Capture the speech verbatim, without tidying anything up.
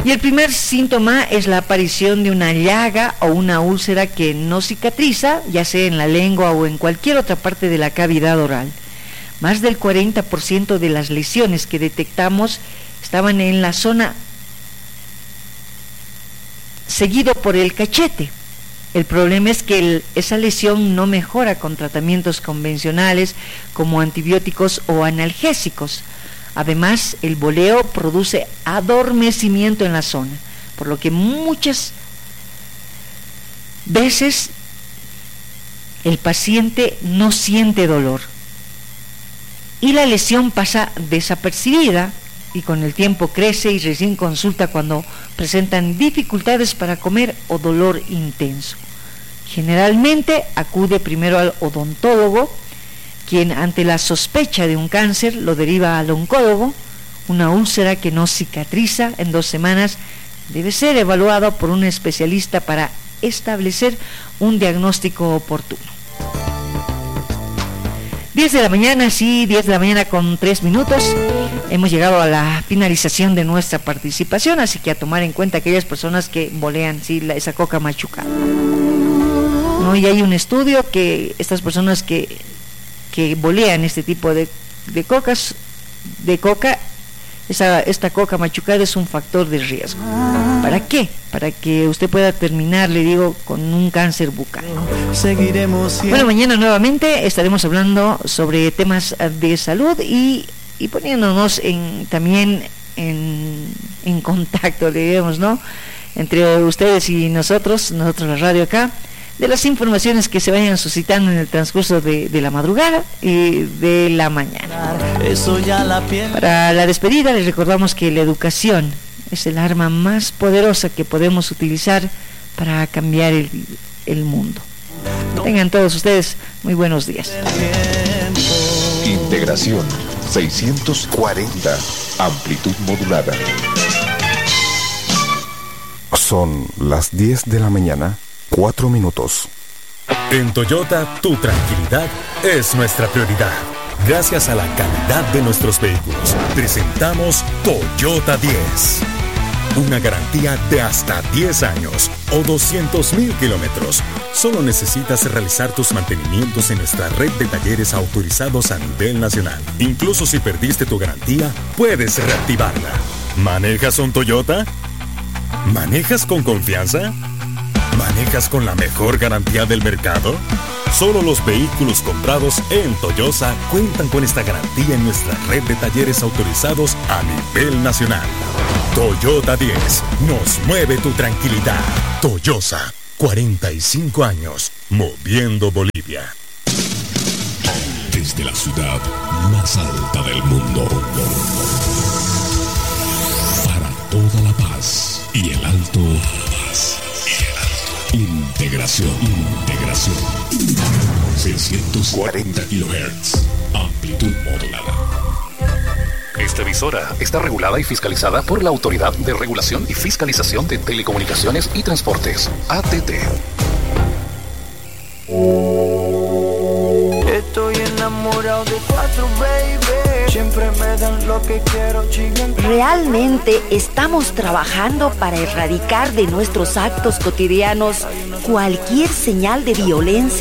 Y el primer síntoma es la aparición de una llaga o una úlcera que no cicatriza, ya sea en la lengua o en cualquier otra parte de la cavidad oral. Más del cuarenta por ciento de las lesiones que detectamos estaban en la zona, seguido por el cachete. El problema es que el, esa lesión no mejora con tratamientos convencionales como antibióticos o analgésicos. Además, el boleo produce adormecimiento en la zona, por lo que muchas veces el paciente no siente dolor y la lesión pasa desapercibida, y con el tiempo crece y recién consulta cuando presentan dificultades para comer o dolor intenso. Generalmente acude primero al odontólogo, quien ante la sospecha de un cáncer lo deriva al oncólogo. Una úlcera que no cicatriza en dos semanas debe ser evaluada por un especialista para establecer un diagnóstico oportuno. diez de la mañana, sí, diez de la mañana con tres minutos. Hemos llegado a la finalización de nuestra participación, así que a tomar en cuenta aquellas personas que bolean, sí, la, esa coca machucada. ¿No? Y hay un estudio que estas personas que, que bolean este tipo de, de cocas, de coca, esa, esta coca machucada es un factor de riesgo. ¿Para qué? Para que usted pueda terminar, le digo, con un cáncer bucal. Seguiremos. Bueno, mañana nuevamente estaremos hablando sobre temas de salud y, y poniéndonos en, también en, en contacto, le digamos, ¿no? Entre ustedes y nosotros, nosotros la radio acá, de las informaciones que se vayan suscitando en el transcurso de, de la madrugada y de la mañana. Eso ya la Para la despedida les recordamos que la educación es el arma más poderosa que podemos utilizar para cambiar el, el mundo. Tengan todos ustedes muy buenos días. Integración seiscientos cuarenta, amplitud modulada. Son las diez de la mañana, cuatro minutos. En Toyota, tu tranquilidad es nuestra prioridad. Gracias a la calidad de nuestros vehículos, presentamos Toyota diez. Una garantía de hasta diez años o doscientos mil kilómetros. Solo necesitas realizar tus mantenimientos en nuestra red de talleres autorizados a nivel nacional. Incluso si perdiste tu garantía, puedes reactivarla. ¿Manejas un Toyota? ¿Manejas con confianza? ¿Manejas con la mejor garantía del mercado? Solo los vehículos comprados en Toyosa cuentan con esta garantía en nuestra red de talleres autorizados a nivel nacional. Toyota diez, nos mueve tu tranquilidad. Toyosa, cuarenta y cinco años, moviendo Bolivia. Desde la ciudad más alta del mundo, para toda La Paz y el Alto, integración, integración. seiscientos cuarenta kilohertz, amplitud modulada. Esta emisora está regulada y fiscalizada por la Autoridad de Regulación y Fiscalización de Telecomunicaciones y Transportes, A T T. Estoy enamorado de cuatro, baby. Siempre me dan lo que quiero, chicken. Realmente estamos trabajando para erradicar de nuestros actos cotidianos cualquier señal de violencia